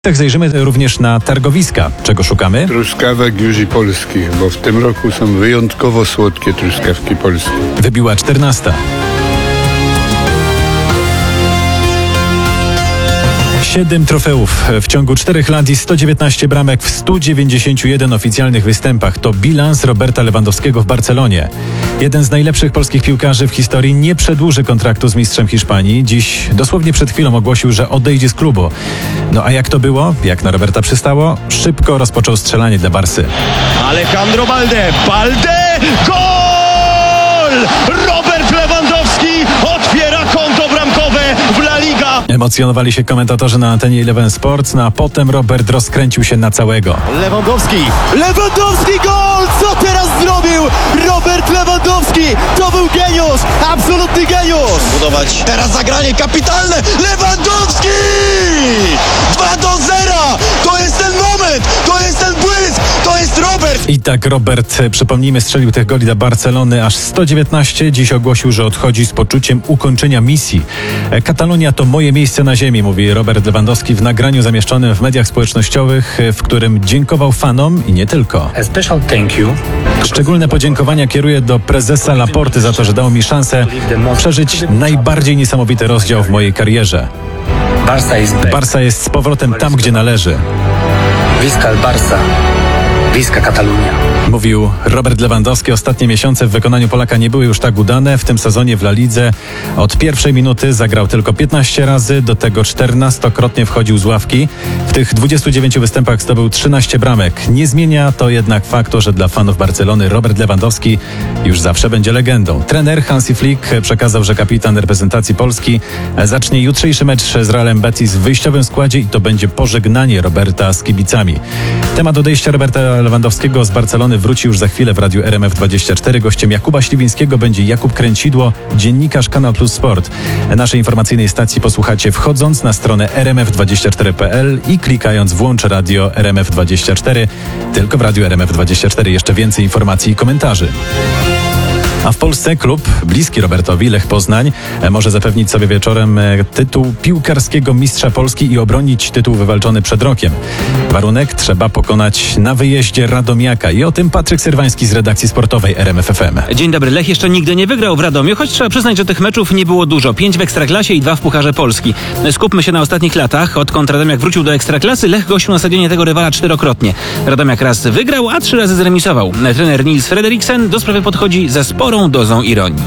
Tak, zajrzymy również na targowiska. Czego szukamy? Truskawek już i polskich, bo w tym roku są wyjątkowo słodkie truskawki polskie. Wybiła 14. 7 trofeów w ciągu 4 lat i 119 bramek w 191 oficjalnych występach. To bilans Roberta Lewandowskiego w Barcelonie. Jeden z najlepszych polskich piłkarzy w historii nie przedłuży kontraktu z mistrzem Hiszpanii. Dziś dosłownie przed chwilą ogłosił, że odejdzie z klubu. No a jak to było? Jak na Roberta przystało? Szybko rozpoczął strzelanie dla Barsy. Alejandro Balde! Gol! Robert Lewandowski otwiera konto bramkowe w La Liga. Emocjonowali się komentatorzy na antenie Eleven Sports, no a potem Robert rozkręcił się na całego. Lewandowski gol! Co teraz zrobił Robert Lewandowski? To był geniusz! Absolutny geniusz! Budować teraz zagranie kapitalne! Lewandowski! 2-0! To jest ten moment! To jest ten błysk! To jest Robert! I tak Robert, przypomnijmy, strzelił tych goli dla Barcelony aż 119. Dziś ogłosił, że odchodzi z poczuciem ukończenia misji. Katalonia to moje miejsce na ziemi, mówi Robert Lewandowski w nagraniu zamieszczonym w mediach społecznościowych, w którym dziękował fanom i nie tylko. A special thank you. Szczególne podziękowania kieruję do prezesa Laporty za to, że dał mi szansę przeżyć najbardziej niesamowity rozdział w mojej karierze. Barsa jest z powrotem tam, gdzie należy. Visca el Barça. Visca Catalunya. Mówił Robert Lewandowski. Ostatnie miesiące w wykonaniu Polaka nie były już tak udane. W tym sezonie w La Lidze od pierwszej minuty zagrał tylko 15 razy, do tego 14-krotnie wchodził z ławki. W tych 29 występach zdobył 13 bramek. Nie zmienia to jednak faktu, że dla fanów Barcelony Robert Lewandowski już zawsze będzie legendą. Trener Hansi Flick przekazał, że kapitan reprezentacji Polski zacznie jutrzejszy mecz z Realem Betis w wyjściowym składzie i to będzie pożegnanie Roberta z kibicami. Temat odejścia Roberta Lewandowskiego z Barcelony wróci już za chwilę w radiu RMF24. Gościem Jakuba Śliwińskiego będzie Jakub Kręcidło, dziennikarz Kanal Plus Sport. Naszej informacyjnej stacji posłuchacie wchodząc na stronę rmf24.pl i klikając włącz radio RMF24. Tylko w radiu RMF24 jeszcze więcej informacji i komentarzy. A w Polsce klub bliski Robertowi, Lech Poznań, może zapewnić sobie wieczorem tytuł piłkarskiego mistrza Polski i obronić tytuł wywalczony przed rokiem. Warunek trzeba pokonać na wyjeździe Radomiaka i o tym Patryk Syrwański z redakcji sportowej RMF FM. Dzień dobry. Lech jeszcze nigdy nie wygrał w Radomiu, choć trzeba przyznać, że tych meczów nie było dużo. 5 w Ekstraklasie i 2 w Pucharze Polski. Skupmy się na ostatnich latach. Odkąd Radomiak wrócił do Ekstraklasy, Lech gościł na stadionie tego rywala 4-krotnie. Radomiak raz wygrał, a 3 razy zremisował. Trener Nils Frederiksen do sprawy podchodzi ze sporą dozą ironii.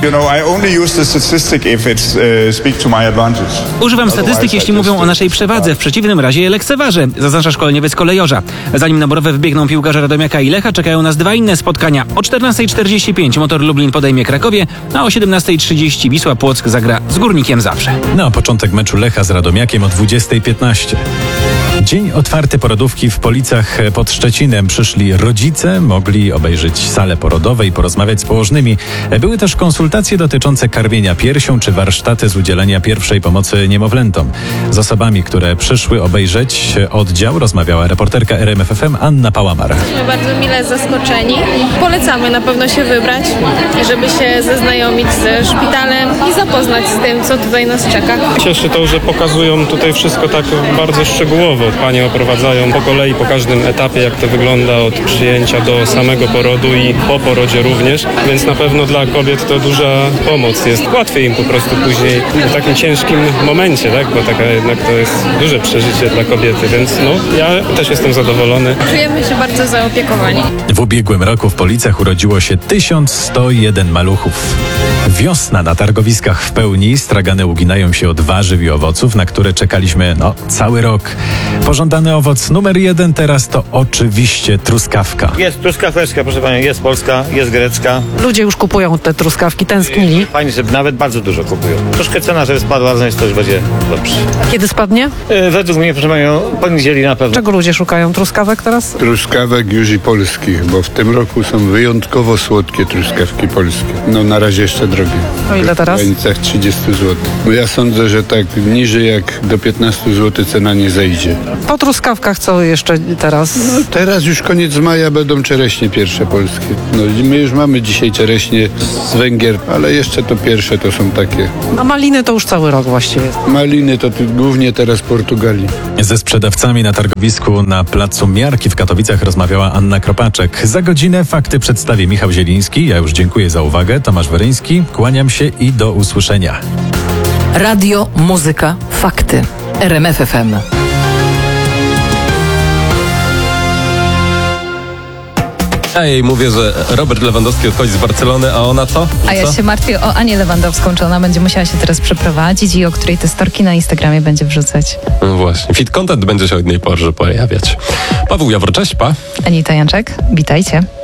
Używam statystyk, jeśli mówią o naszej przewadze. W przeciwnym razie je lekceważę, zaznacza szkoleniowiec kolejorza. Zanim na morowe wbiegną piłkarze Radomiaka i Lecha, czekają nas 2 inne spotkania. O 14:45 Motor Lublin podejmie Krakowie, a o 17:30 Wisła Płock zagra z Górnikiem Zabrze. Na początek meczu Lecha z Radomiakiem o 20:15. Dzień otwarty porodówki w Policach pod Szczecinem. Przyszli rodzice, mogli obejrzeć salę porodową i porozmawiać z położnymi. Były też konsultacje dotyczące karmienia piersią czy warsztaty z udzielenia pierwszej pomocy niemowlętom. Z osobami, które przyszły obejrzeć oddział, rozmawiała reporterka RMF FM Anna Pałamar. Jesteśmy bardzo mile zaskoczeni. Polecamy na pewno się wybrać, żeby się zaznajomić ze szpitalem i zapoznać z tym, co tutaj nas czeka. Cieszy to, że pokazują tutaj wszystko tak bardzo szczegółowo. Panie oprowadzają po kolei, po każdym etapie, jak to wygląda od przyjęcia do samego porodu i po porodzie również, więc na pewno dla kobiet to duża pomoc jest. Łatwiej im po prostu później w takim ciężkim momencie, tak? Bo taka jednak to jest duże przeżycie dla kobiety, więc ja też jestem zadowolony. Czujemy się bardzo zaopiekowani. W ubiegłym roku w Policach urodziło się 1101 maluchów. Wiosna na targowiskach w pełni, stragany uginają się od warzyw i owoców, na które czekaliśmy cały rok. Pożądany owoc numer 1 teraz to oczywiście truskawka. Jest truskaweczka, proszę Pani, jest polska, jest grecka. Ludzie już kupują te truskawki, tęsknili. Fajnie, że nawet bardzo dużo kupują. Troszkę cena, żeby spadła, ale to już będzie dobrze. Kiedy spadnie? Według mnie, proszę Panią, poniedzieli na pewno. Czego ludzie szukają? Truskawek teraz? Truskawek już i polskich, bo w tym roku są wyjątkowo słodkie truskawki polskie. Na razie jeszcze drogie. O ile teraz? W granicach 30 zł. Bo ja sądzę, że tak niżej jak do 15 zł cena nie zejdzie. Po truskawkach co jeszcze teraz? Teraz już koniec maja będą czereśnie pierwsze polskie. No i my już mamy dzisiaj czereśnie z Węgier, ale jeszcze to pierwsze to są takie. A maliny to już cały rok właściwie. Maliny to głównie teraz Portugalii. Ze sprzedawcami na targowisku na Placu Miarki w Katowicach rozmawiała Anna Kropaczek. Za godzinę fakty przedstawi Michał Zieliński. Ja już dziękuję za uwagę. Tomasz Weryński. Kłaniam się i do usłyszenia. Radio, muzyka, fakty. RMF FM. Ja jej mówię, że Robert Lewandowski odchodzi z Barcelony, a ona co? A ja się martwię o Anię Lewandowską, czy ona będzie musiała się teraz przeprowadzić i o której te storki na Instagramie będzie wrzucać. No właśnie, fit content będzie się od niej pojawiać. Paweł Jawor, cześć, pa. Anita Janczek, witajcie.